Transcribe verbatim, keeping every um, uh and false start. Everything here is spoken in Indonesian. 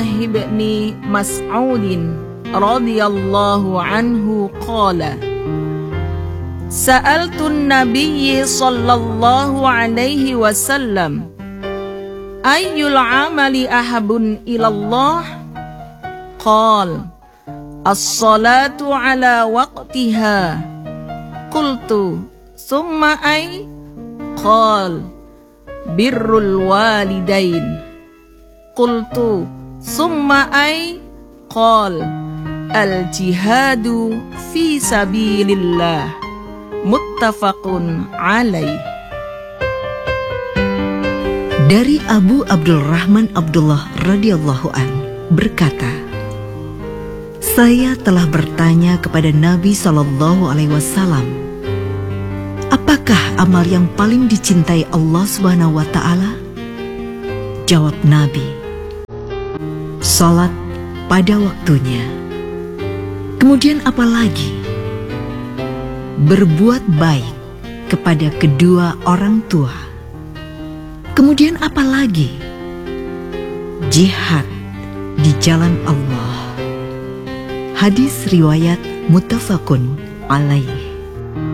ibn Mas'ud radhiyallahu anhu qala Sa'altun Nabiy sallallahu alaihi wasallam Ayyul amali ahabun ilallah Qal As-salatu ala waqtiha Qultu Summa ay Qal Birrul walidain Qultu Summa ay Qal Al-jihadu fi sabilillah Muttafaqun alaih. Dari Abu Abdurrahman Abdullah radhiyallahu an berkata, saya telah bertanya kepada Nabi Shallallahu Alaihi Wasallam, apakah amal yang paling dicintai Allah Subhanahu Wa Taala? Jawab Nabi, salat pada waktunya. Kemudian apa lagi? Berbuat baik kepada kedua orang tua. Kemudian apa lagi? Jihad di jalan Allah. Hadis riwayat muttafaqun alaih.